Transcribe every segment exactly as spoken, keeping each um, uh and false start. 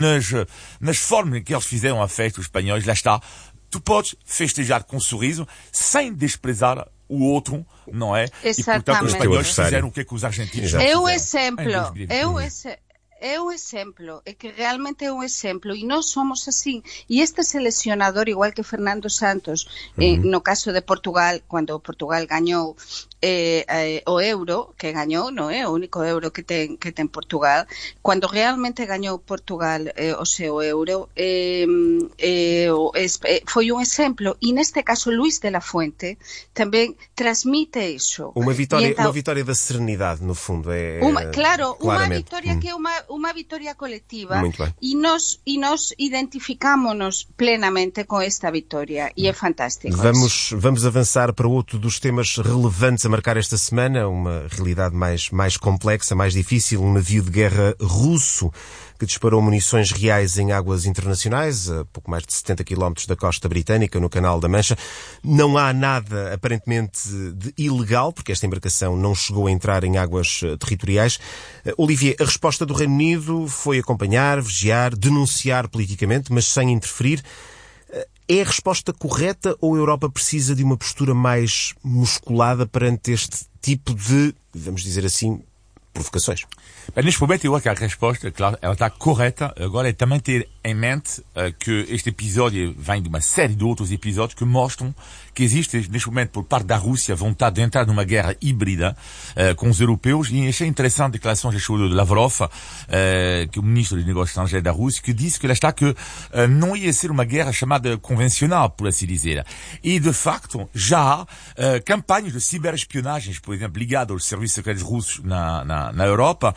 nas, nas formas que eles fizeram a festa, os espanhóis, lá está. Tu podes festejar com um sorriso, sem desprezar o outro, não é? Exatamente. E, portanto, os espanhóis fizeram o que é que os argentinos é fizeram. O exemplo, é o exemplo. É o exemplo, é que realmente é um exemplo e nós somos assim. E este selecionador, igual que Fernando Santos, uhum. eh, no caso de Portugal, quando Portugal ganhou eh, eh, o euro, que ganhou, não é? O único euro que tem, que tem Portugal, quando realmente ganhou Portugal eh, o seu euro, eh, eh, eh, foi um exemplo. E neste caso, Luís de la Fuente também transmite isso. Uma vitória, então, uma vitória da serenidade, no fundo. É, uma, claro, claramente. uma vitória hum. que é uma uma vitória coletiva e nós, e nós identificámonos plenamente com esta vitória e é fantástico. Vamos, vamos avançar para outro dos temas relevantes a marcar esta semana, uma realidade mais, mais complexa, mais difícil, um navio de guerra russo que disparou munições reais em águas internacionais, a pouco mais de setenta quilómetros da costa britânica, no Canal da Mancha. Não há nada, aparentemente, de ilegal, porque esta embarcação não chegou a entrar em águas territoriais. Olivier, a resposta do Reino Unido foi acompanhar, vigiar, denunciar politicamente, mas sem interferir. É a resposta correta ou a Europa precisa de uma postura mais musculada perante este tipo de, vamos dizer assim, provocações? Bem, neste momento eu acho que a resposta, claro, ela está correta. Agora é também ter em mente uh, que este episódio vem de uma série de outros episódios que mostram que existe neste momento por parte da Rússia vontade de entrar numa guerra híbrida uh, com os europeus. E achei interessante a declaração de Lavrov, uh, que é o ministro dos Negócios Estrangeiros da Rússia, que disse que lá está que uh, não ia ser uma guerra chamada convencional, por assim dizer. E de facto já há uh, campanhas de ciberespionagem, por exemplo, ligadas aos serviços secretos russos na, na, na Europa.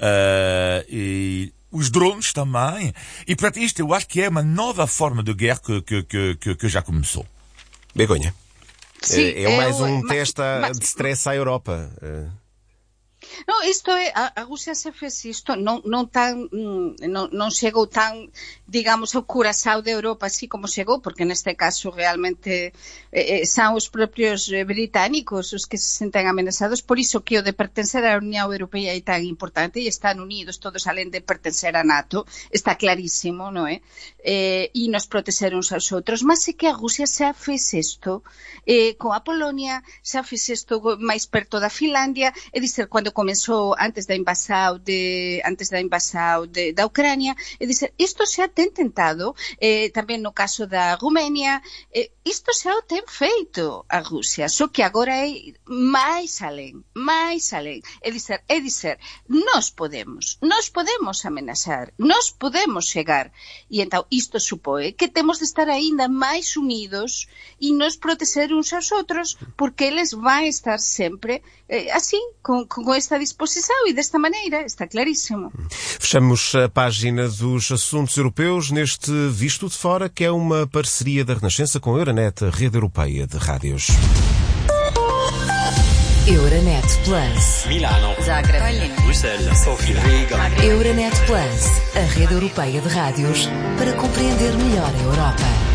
Uh, e os drones também. E, portanto, isto eu acho que é uma nova forma de guerra que, que, que, que já começou. Begonha. Sim, é, é mais um mas, teste mas, de stress à Europa. Não, isto é, a, a Rússia se fez isto, não, não, tan, não, não chegou tão, digamos, ao curaçao da Europa assim como chegou, porque neste caso realmente eh, são os próprios britânicos os que se sentem ameaçados, por isso que o de pertencer à União Europeia é tão importante, e estão unidos todos além de pertencer à NATO, está claríssimo, não é? Eh, e nos proteger uns aos outros, mas é que a Rússia já fez isto eh, com a Polónia, já fez isto mais perto da Finlândia, é dizer, quando comenzou antes da invasão de antes da invasão de, da Ucrânia, é dizer, isto já tem tentado, eh, também no caso da Roménia, eh, isto já o tem feito a Rússia, só que agora é mais além, mais além, é dizer, é dizer, nós podemos, nós podemos amenazar, nós podemos chegar, e então isto supõe que temos de estar ainda mais unidos e nos proteger uns aos outros, porque eles vão estar sempre eh, assim, com, com esta disposição e desta maneira, está claríssimo. Fechamos a página dos assuntos europeus neste Visto de Fora, que é uma parceria da Renascença com a Euronet, a rede europeia de rádios. Euronet Plus. Milano. Zagreb. Bruxelas. Sofia. Riga. Euronet Plus, a rede europeia de rádios para compreender melhor a Europa.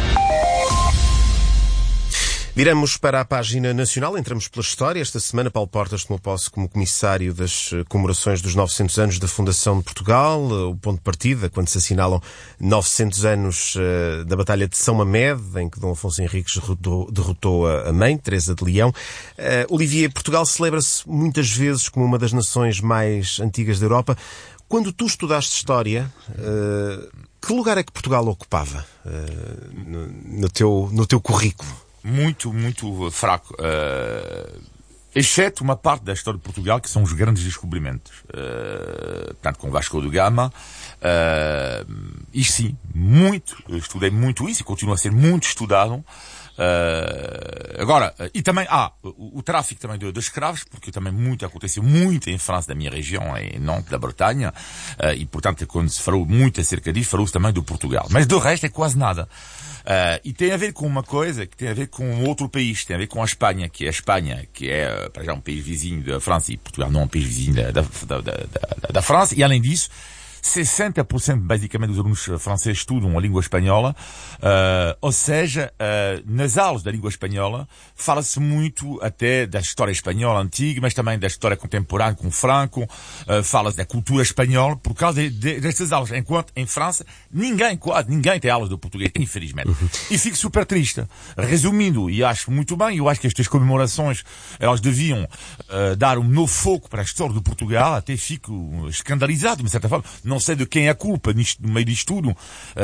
Viramos para a página nacional, entramos pela história. Esta semana, Paulo Portas tomou posse como comissário das comemorações dos novecentos anos da fundação de Portugal, o ponto de partida, quando se assinalam novecentos anos uh, da Batalha de São Mamede, em que Dom Afonso Henriques derrotou, derrotou a mãe, Teresa de Leão. Uh, Olivier, Portugal celebra-se muitas vezes como uma das nações mais antigas da Europa. Quando tu estudaste História, uh, que lugar é que Portugal ocupava uh, no, no, teu, no teu currículo? Muito, muito fraco. Uh, exceto uma parte da história de Portugal, que são os grandes descobrimentos. Uh, tanto com Vasco da Gama. Uh, e sim, muito. Eu estudei muito isso e continua a ser muito estudado. Uh, agora, e também há ah, o, o tráfico também de, de escravos, porque também muito aconteceu muito em França, da minha região, em Nantes, da Bretanha, uh, e portanto quando se falou muito acerca disso, falou-se também do Portugal. Mas do resto é quase nada. Uh, e tem a ver com uma coisa que tem a ver com outro país, tem a ver com a Espanha, que é a Espanha, que é, para já, um país vizinho da França, e Portugal não é um país vizinho da, da, da, da, da França, e além disso, sessenta por cento basicamente dos alunos franceses estudam a língua espanhola, uh, ou seja, uh, nas aulas da língua espanhola fala-se muito até da história espanhola antiga, mas também da história contemporânea com Franco, uh, fala-se da cultura espanhola, por causa de, de, destas aulas, enquanto em França ninguém, quase ninguém tem aulas de português, infelizmente. Uhum. E fico super triste. Resumindo, e acho muito bem, eu acho que estas comemorações, elas deviam uh, dar um novo foco para a história de Portugal, até fico escandalizado, de certa forma. Não sei de quem é a culpa nisto, no meio disto tudo, uh,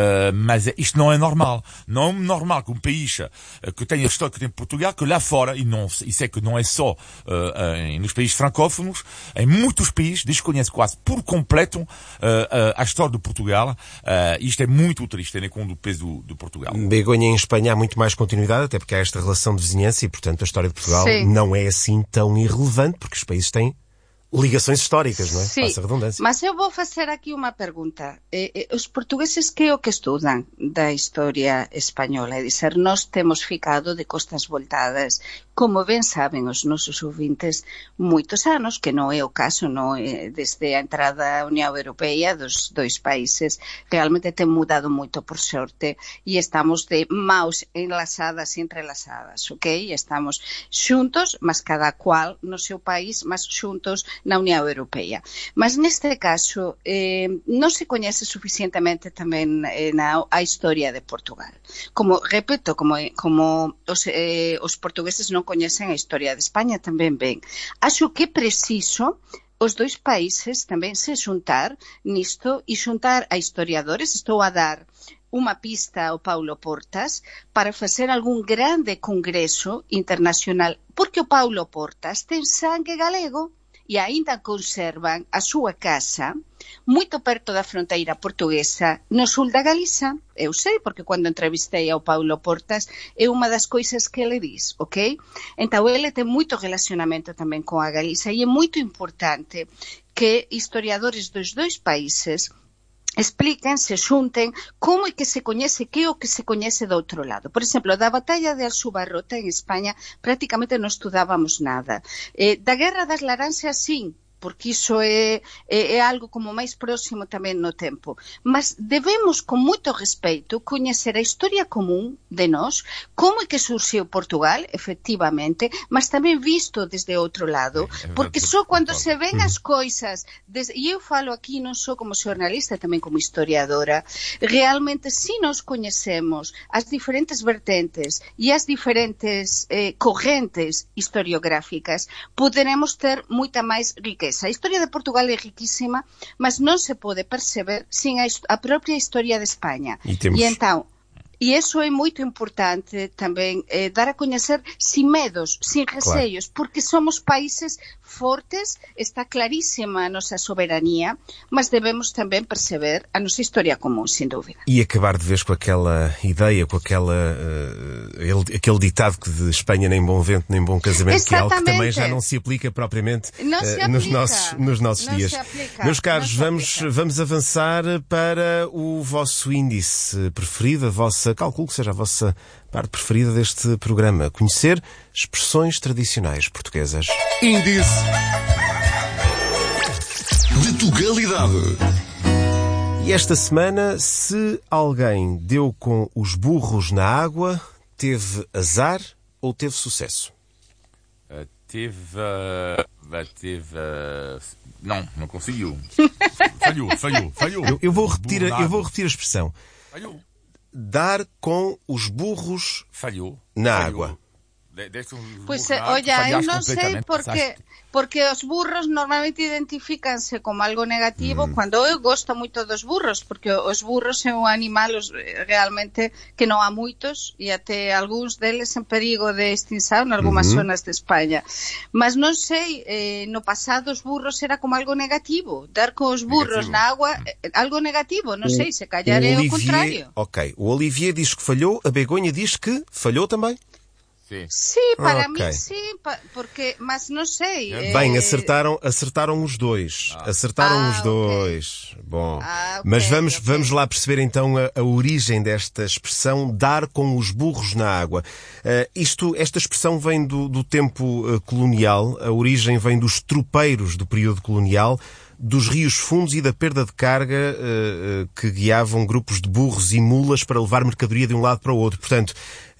mas isto não é normal. Não é normal que um país uh, que tenha a história que tem Portugal, que lá fora, e, não, e sei que não é só uh, uh, nos países francófonos, em muitos países desconhece quase por completo uh, uh, a história de Portugal. Uh, isto é muito triste, tendo em conta o peso de Portugal. Begonha, em Espanha há muito mais continuidade, até porque há esta relação de vizinhança e, portanto, a história de Portugal Sim. não é assim tão irrelevante, porque os países têm ligações históricas, não é? Sí, Passa a redundância. Mas eu vou facer aquí unha pergunta. Eh, eh, os portugueses que é o que estudan da historia española? É dizer, nós temos ficado de costas voltadas, como ben saben os nosos ouvintes, moitos anos, que non é o caso, non é, desde a entrada á Unión Europea dos dois países, realmente ten mudado moito por sorte e estamos de maus enlazadas e entrelazadas, ok? Estamos xuntos, mas cada cual no seu país, mas xuntos na Unión Europea. Mas neste caso eh, non se coñece suficientemente tamén eh, na, a historia de Portugal. Como, repito, como, como os, eh, os portugueses non coñecen a historia de España tamén ben. Acho que é preciso os dois países tamén se xuntar nisto e xuntar a historiadores. Estou a dar unha pista ao Paulo Portas para facer algún grande congreso internacional, porque o Paulo Portas ten sangue galego e aínda conservan a súa casa moito perto da fronteira portuguesa no sul da Galiza. Eu sei, porque cando entrevistei ao Paulo Portas é unha das coisas que ele dis, ok? Então ele ten moito relacionamento tamén con a Galiza e é moito importante que historiadores dos dois países expliquen, se xunten, como é que se coñece, que é o que se coñece do outro lado. Por exemplo, da batalla de Alxubarrota en España prácticamente non estudábamos nada. Eh, da Guerra das Laranxas, sí, porque iso é, é, é algo como máis próximo tamén no tempo. Mas debemos, con moito respeito, coñecer a historia común de nós, como é que surxiu Portugal, efectivamente, mas tamén visto desde outro lado, porque só cando se ven as coisas, desde, e eu falo aquí non só como xornalista, tamén como historiadora, realmente si nos coñecemos as diferentes vertentes e as diferentes eh, correntes historiográficas, poderemos ter moita máis riqueza. A historia de Portugal é riquísima, mas non se pode perceber sin a, a propia historia de España. E, temos... e entón, e iso é moito importante tamén, eh, dar a coñecer sin medos, sin receios, claro. Porque somos países fortes, está clarísima a nosa soberanía, mas debemos tamén perceber a nosa historia común, sin dúvida. E acabar de vez com aquela ideia, com aquela, uh, ele, aquele ditado que de Espanha nem bom vento, nem bom casamento, que é algo que também já não se aplica propriamente uh, aplica. nos nossos, nos nossos não dias. Meus caros, vamos, vamos avançar para o vosso índice preferido, a vossa, calculo que seja a vossa parte preferida deste programa, conhecer expressões tradicionais portuguesas. Índice de Tugalidade. E esta semana, se alguém deu com os burros na água, teve azar ou teve sucesso? Uh, teve... Uh, teve... Uh, não, não conseguiu. falhou, falhou, falhou. Eu, eu, vou repetir, eu vou repetir a expressão. Falhou. Dar com os burros falhou na falhou. água. De, de pois, olha, eu non sei porque, porque os burros normalmente identifícanse como algo negativo, mm. cando eu gosto moito dos burros, porque os burros é un animal os, realmente que non há moitos e até algúns deles en perigo de extinción en algunhas mm-hmm. zonas de España. Mas non sei, eh, no pasado os burros era como algo negativo, dar con os burros negativo. Na agua, eh, algo negativo, non sei, se calhar é o contrario. Ok, o Olivier diz que falhou, a Begonha diz que falhou também. Sí, sí para okay. mí sí, porque, mas não sei. Bem, acertaram, acertaram os dois. Ah. Acertaram ah, os dois. Okay. Bom, ah, okay, mas vamos, okay. vamos lá perceber então a, a origem desta expressão, dar com os burros na água. Uh, isto, esta expressão vem do, do tempo uh, colonial, a origem vem dos tropeiros do período colonial. dos rios fundos e da perda de carga uh, uh, que guiavam grupos de burros e mulas para levar mercadoria de um lado para o outro. Portanto,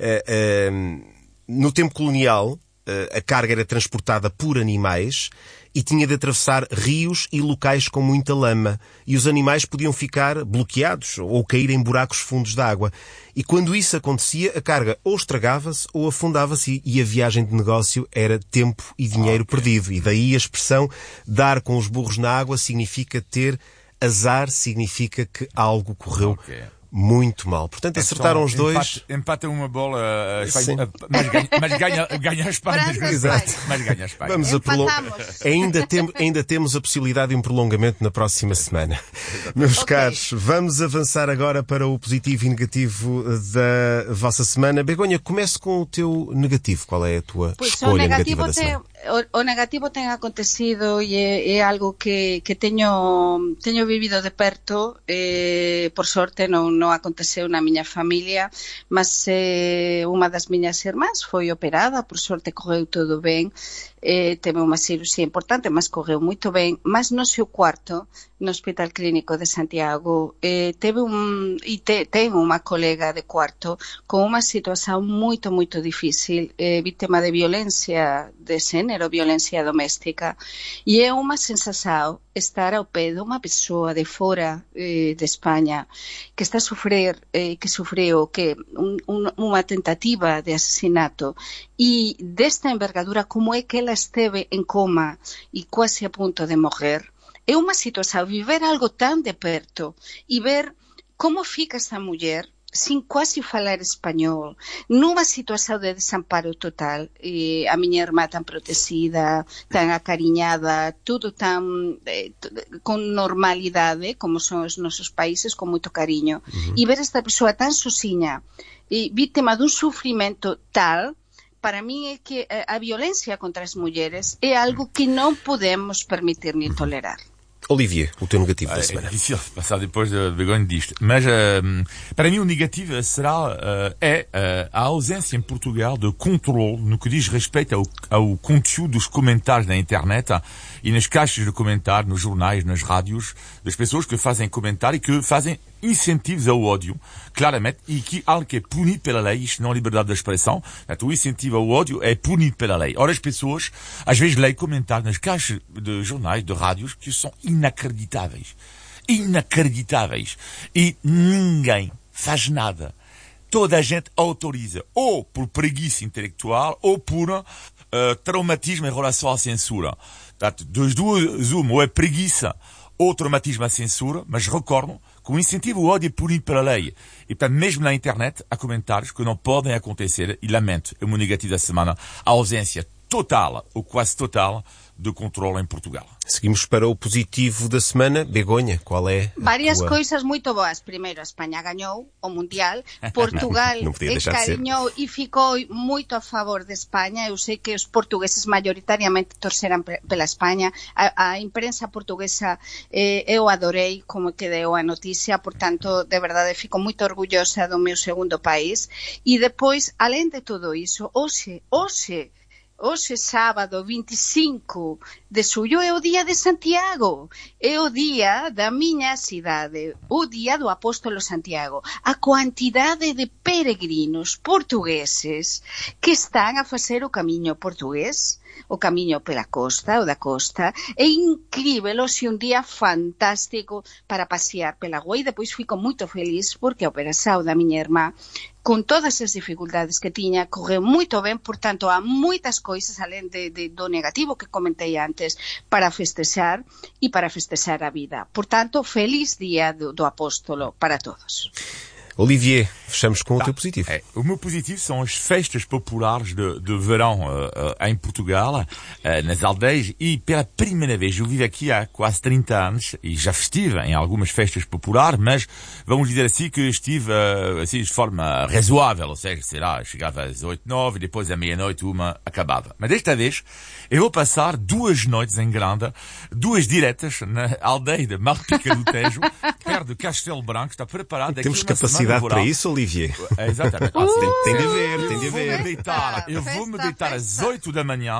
uh, uh, no tempo colonial, uh, a carga era transportada por animais e tinha de atravessar rios e locais com muita lama. E os animais podiam ficar bloqueados ou cair em buracos fundos de água. E quando isso acontecia, a carga ou estragava-se ou afundava-se e a viagem de negócio era tempo e dinheiro okay. perdido. E daí a expressão dar com os burros na água significa ter azar, significa que algo correu okay. muito mal. Portanto, acertaram os dois. Empate, empata uma bola, a Espanha, mas, ganha, mas ganha, ganha a Espanha. Exato. Mas ganha a Espanha. Vamos a prolong... ainda, tem, ainda temos a possibilidade de um prolongamento na próxima semana. Meus okay. caros, vamos avançar agora para o positivo e negativo da vossa semana. Begonha, comece com o teu negativo. Qual é a tua pois escolha negativa da te... semana? O, o negativo ten acontecido e é, é algo que, que teño, teño vivido de perto. Eh, por sorte non, non aconteceu na miña familia, mas eh, unha das miñas irmás foi operada, por sorte correu todo ben. Eh, teve unha cirurxía importante, mas correu moito ben, mas no seu cuarto, no Hospital Clínico de Santiago, eh, teve un, e te, ten unha colega de cuarto con unha situación moito, moito difícil, eh, víctima de violencia de xénero, violencia doméstica, e é unha sensación estar ao pé dunha persoa de fora eh, de España que está a sufrir, eh, que sufreu que un, un, unha tentativa de asesinato e desta envergadura, como é que ela esteve en coma e quase a punto de morrer. É unha situación, viver algo tan de perto e ver como fica esta muller sin quase falar español, nunha situación de desamparo total, e a miña irmá tan protegida, tan acariñada, tudo tan eh, con normalidade, como son os nosos países, con moito cariño, uh-huh. e ver esta persoa tan sozinha e vítima dun sufrimento tal, para mí é que a violencia contra as mulleres é algo que non podemos permitir ni tolerar. Olivier, o teu negativo da semana. É difícil passar depois de Begonha disto, mas uh, para mim o negativo será uh, é uh, a ausência em Portugal de controle no que diz respeito ao, ao conteúdo dos comentários na internet e nas caixas de comentário, nos jornais, nas rádios, das pessoas que fazem comentário e que fazem incentivos ao ódio, claramente, e que algo que é punido pela lei, isto não é liberdade de expressão, o incentivo ao ódio é punido pela lei. Ora, as pessoas, às vezes, leem comentários nas caixas de jornais, de rádios, que são inacreditáveis. Inacreditáveis. E ninguém faz nada. Toda a gente autoriza, ou por preguiça intelectual, ou por uh, traumatismo em relação à censura. Portanto, das duas, uma, ou é preguiça, ou traumatismo à censura, mas recordam que o incentivo ao ódio é punido pela lei. E, portanto, mesmo na internet, há comentários que não podem acontecer, e lamento, é o meu negativo da semana, a ausência total, ou quase total, de controle em Portugal. Seguimos para o positivo da semana. Begonha, qual é a Várias tua... coisas muito boas. Primeiro, a Espanha ganhou o Mundial. Portugal não, não encarinhou e ficou muito a favor de Espanha. Eu sei que os portugueses maioritariamente torceram pela Espanha. A, a imprensa portuguesa eh, eu adorei como que deu a notícia. Portanto, de verdade, fico muito orgulhosa do meu segundo país. E depois, além de tudo isso, hoxe, hoxe, Hoxe, sábado, vinte e cinco de xullo, é o día de Santiago. É o día da miña cidade, o día do Apóstolo Santiago. A cuantidade de peregrinos portugueses que están a facer o camiño portugués, o camiño pela costa, o da costa, é incrível, hoxe un día fantástico para pasear pela rúa. E depois fico moito feliz porque a operación da miña irmá, con todas as dificultades que tiña, correu moito ben. Portanto, há moitas coisas, além de, de, do negativo que comentei antes, para festexar e para festexar a vida. Portanto, feliz día do, do Apóstolo para todos. Olivier, fechamos com tá. o teu positivo. É, o meu positivo são as festas populares de, de verão uh, uh, em Portugal, uh, nas aldeias, e pela primeira vez, eu vivo aqui há quase trinta anos, e já estive em algumas festas populares, mas vamos dizer assim que estive uh, assim, de forma razoável, ou seja, sei lá, chegava às oito, nove, depois à meia-noite uma acabava. Mas desta vez, eu vou passar duas noites em Granda, duas diretas na aldeia de Malpica do Tejo, perto de Castelo Branco, está preparada. Temos capacidade para isso, Olivier? É, exatamente. Uh, tem, tem de haver, tem de haver. Eu vou me deitar, eu vou me deitar às oito da manhã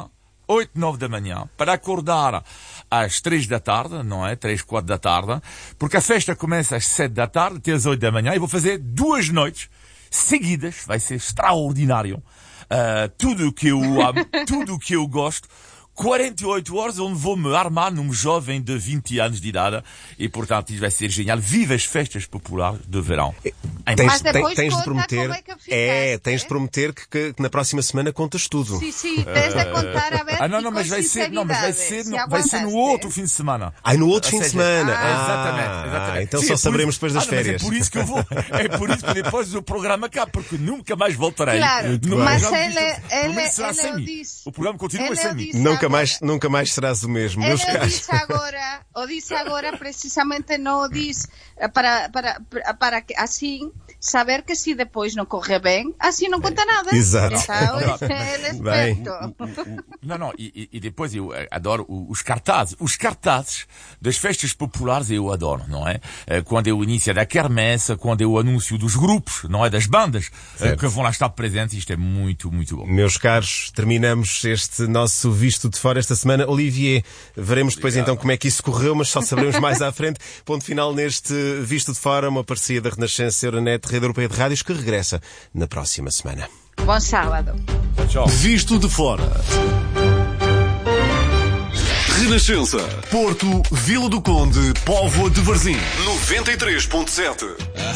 oito, nove da manhã, para acordar às três da tarde, não é? Três, quatro da tarde, porque a festa começa às sete da tarde até às oito da manhã e vou fazer duas noites seguidas, vai ser extraordinário. Uh, tudo o que eu amo, tudo o que eu gosto, quarenta e oito horas onde vou me armar num jovem de vinte anos de idade e, portanto, isso vai ser genial. Viva as festas populares de verão. Tens, Mas depois tens de conta prometer, como é que ficaste, é, tens é? de prometer que, que, que na próxima semana contas tudo. Sim, sim, tens de contar a ver. Ah, não, não, e mas com vai ser, não, mas vai sinceridade, ser, se no, vai ser no aguantaste. outro fim de semana. Ai, no outro Ou fim de seja, semana. Ah, Ah, exatamente, exatamente. ah, então Sim, só é por saberemos isso- depois das ah, não, mas férias. É por isso que eu vou, é por isso que depois o programa acaba, porque nunca mais voltarei. Claro, No mas programa ele- disto, pelo ele- menos será ele sem o mim. disse. O programa continua Ele sem o mim. disse. Nunca agora. mais, nunca mais serás o mesmo, meus Ele o caros. disse agora, o disse agora precisamente não o disse eh, para, para, para que assim saber que se depois não correr bem, assim não conta nada. Exato. Então, ele é Bem. esperto. Não, não, e, e- e depois eu eh, adoro o- os cartazes. Os cartazes das festas populares eu adoro, não é? Eh, Quando é o início da quermesse, quando é o anúncio dos grupos, não é? Das bandas eh, Certo. que vão lá estar presentes, isto é muito, muito bom. Meus caros, terminamos este nosso Visto de Fora esta semana. Olivier, veremos depois então como é que isso correu, mas só saberemos mais à frente. Ponto final neste Visto de Fora, uma parceria da Renascença, Euronet, Rede Europeia de Rádios, que regressa na próxima semana. Bom sábado. Tchau. Visto de fora. Renascença. Porto, Vila do Conde, Póvoa de Varzim. noventa e três ponto sete.